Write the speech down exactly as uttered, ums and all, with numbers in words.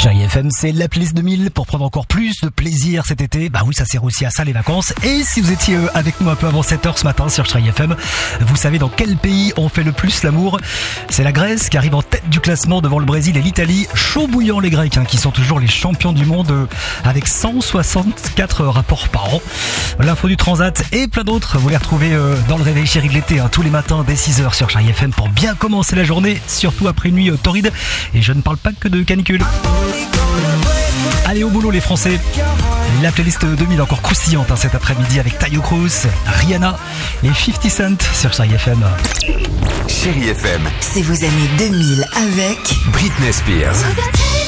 Chérie F M, c'est la playlist deux mille pour prendre encore plus de plaisir cet été. Bah oui, ça sert aussi à ça les vacances. Et si vous étiez avec nous un peu avant sept heures ce matin sur Chérie F M, vous savez dans quel pays on fait le plus l'amour? C'est la Grèce qui arrive en tête du classement devant le Brésil et l'Italie. Chaud bouillant les Grecs hein, qui sont toujours les champions du monde euh, avec cent soixante-quatre rapports par an. L'info du transat et plein d'autres, vous les retrouvez euh, dans le réveil chéri de l'été hein, tous les matins dès six heures sur Chérie F M pour bien commencer la journée, surtout après une nuit euh, torride. Et je ne parle pas que de canicule. Allez au boulot les Français. La playlist deux mille encore croustillante hein, cet après-midi avec Tayo Cruz, Rihanna et cinquante Cent sur Chérie F M. Chérie F M, c'est vos années deux mille avec Britney Spears.